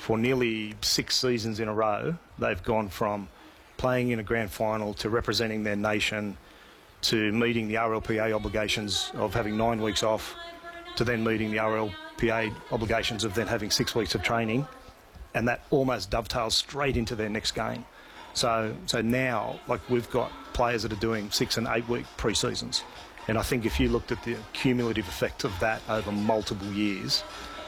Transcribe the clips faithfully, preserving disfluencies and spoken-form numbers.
for nearly six seasons in a row, they've gone from playing in a grand final to representing their nation to meeting the R L P A obligations of having nine weeks off to then meeting the R L P A obligations of then having six weeks of training, and that almost dovetails straight into their next game. So, so now, like, we've got players that are doing six and eight week pre-seasons, and I think if you looked at the cumulative effect of that over multiple years,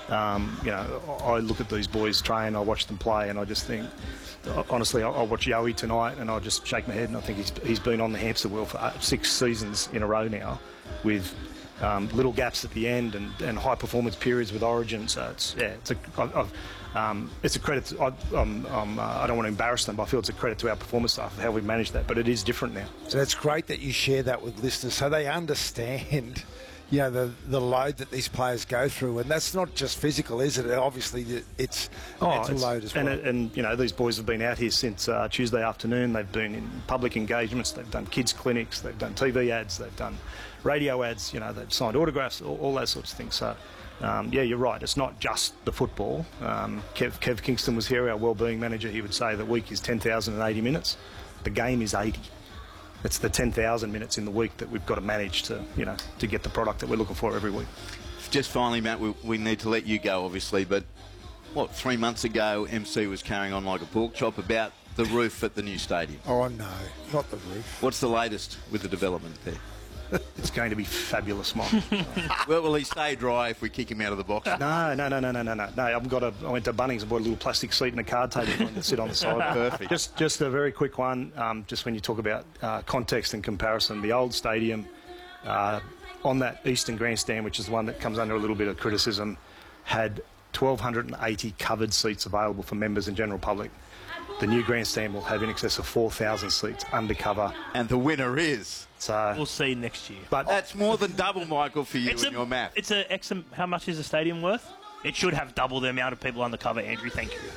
um, you know, I look at these boys train, I watch them play, and I just think, honestly, I, I watch Yowie tonight, and I just shake my head, and I think he's he's been on the hamster wheel for six seasons in a row now, with um, little gaps at the end and, and high performance periods with Origin. So it's yeah, it's a I, I've, um, it's a credit. To, I, I'm, I'm, uh, I don't want to embarrass them, but I feel it's a credit to our performance staff of how we've managed that. But it is different now. So it's great that you share that with listeners, so they understand, you know, the the load that these players go through, and that's not just physical, is it? Obviously, it's oh, mental it's, load as well. And, and you know, these boys have been out here since uh, Tuesday afternoon. They've been in public engagements. They've done kids clinics. They've done T V ads. They've done radio ads. You know, they've signed autographs. All, all those sorts of things. So. Um, yeah, you're right. It's not just the football. Um, Kev, Kev Kingston was here, our wellbeing manager. He would say the week is ten thousand eighty minutes. The game is eighty. It's the ten thousand minutes in the week that we've got to manage to, you know, to get the product that we're looking for every week. Just finally, Matt, we, we need to let you go, obviously, but what, three months ago, M C was carrying on like a pork chop about the roof at the new stadium. Oh, no, not the roof. What's the latest with the development there? It's going to be fabulous, Mike. Well, will he stay dry if we kick him out of the box? No, no, no, no, no, no, no. No, I've got a. I went to Bunnings and bought a little plastic seat and a card table to sit on the side. Perfect. Just, just a very quick one. Um, just when you talk about uh, context and comparison, the old stadium uh, on that eastern grandstand, which is the one that comes under a little bit of criticism, had one thousand two hundred eighty covered seats available for members and general public. The new grandstand will have in excess of four thousand seats undercover. And the winner is... So, we'll see next year. But that's more than double, Michael, for you it's and a, your math. It's a X, how much is the stadium worth? It should have double the amount of people undercover, Andrew. Thank you.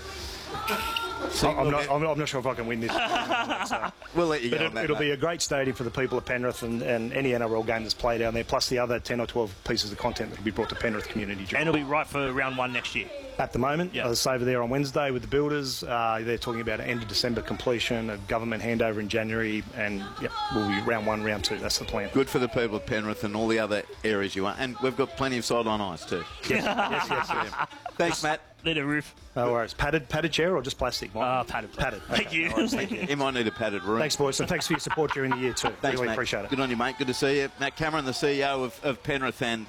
See, I'm, not, I'm, not, I'm not sure if I can win this. So. We'll let you go But on it, that, it'll mate. be a great stadium for the people of Penrith and, and any N R L game that's played down there, plus the other ten or twelve pieces of content that will be brought to Penrith community. And it'll be right for round one next year. At the moment, yep. I was over there on Wednesday with the builders. Uh, they're talking about an end of December completion, a government handover in January, and yep, we'll be round one, round two. That's the plan. Good for the people of Penrith and all the other areas you are. And we've got plenty of sideline ice too. Yes, yes, yes, yes. Thanks, Matt. Need a roof. No worries. Padded, padded chair or just plastic? Ah, uh, padded. Padded. Thank okay. you. No worries, thank you. He might need a padded room. Thanks, boys, and thanks for your support during the year too. Thanks, really mate. appreciate it. Good on you, mate. Good to see you. Matt Cameron, the C E O of, of Penrith, and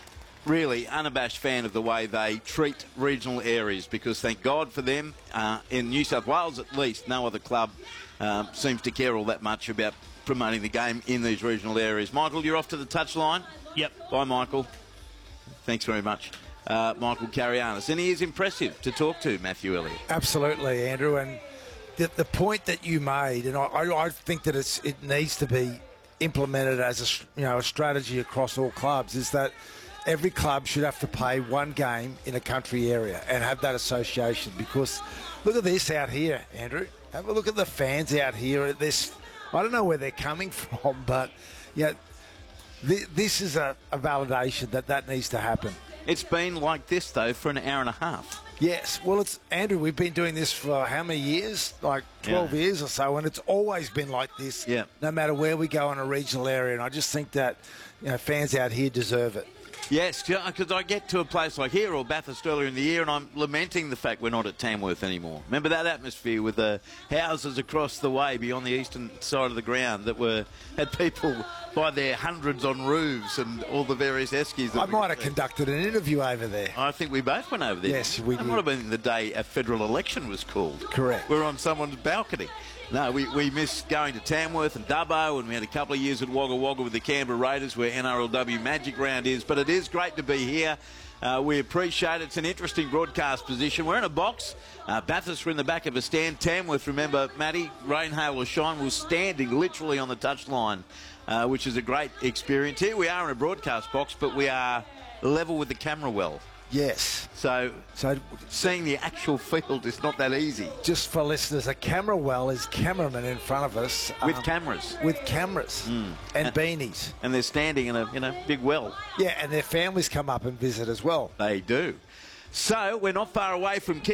really unabashed fan of the way they treat regional areas, because thank God for them. Uh, in New South Wales, at least, no other club um, seems to care all that much about promoting the game in these regional areas. Michael, you're off to the touchline. Yep. Bye, Michael. Thanks very much. Uh, Michael Carianis. And he is impressive to talk to, Matthew Elliott. Absolutely, Andrew. And the, the point that you made, and I, I, I think that it's, it needs to be implemented as a, you know, a strategy across all clubs, is that every club should have to play one game in a country area and have that association. Because look at this out here, Andrew. Have a look at the fans out here. At this, I don't know where they're coming from, but you know, th- this is a, a validation that that needs to happen. It's been like this, though, for an hour and a half. Yes. Well, it's Andrew, we've been doing this for how many years? Like twelve Yeah. years or so, and it's always been like this, Yeah. no matter where we go in a regional area. And I just think that, you know, fans out here deserve it. Yes, because I get to a place like here or Bathurst earlier in the year and I'm lamenting the fact we're not at Tamworth anymore. Remember that atmosphere with the houses across the way beyond the eastern side of the ground that were had people by their hundreds on roofs and all the various eskies. I might have conducted an interview over there. I think we both went over there. Yes, we It did. might have been the day a federal election was called. Correct. We were on someone's balcony. No, we, we miss going to Tamworth and Dubbo, and we had a couple of years at Wagga Wagga with the Canberra Raiders, where N R L W Magic Round is. But it is great to be here. Uh, we appreciate it. It's an interesting broadcast position. We're in a box. Uh, Bathurst were in the back of a stand. Tamworth, remember, Matty, rain, hail or shine, was standing literally on the touchline, uh, which is a great experience. Here we are in a broadcast box, but we are level with the camera well. Yes. So, So seeing the actual field is not that easy. just for listeners, a camera well is cameramen in front of us. With um, cameras. With cameras Mm. and And- beanies. And they're standing in a, in a big well. Yeah, and their families come up and visit as well. They do. So, we're not far away from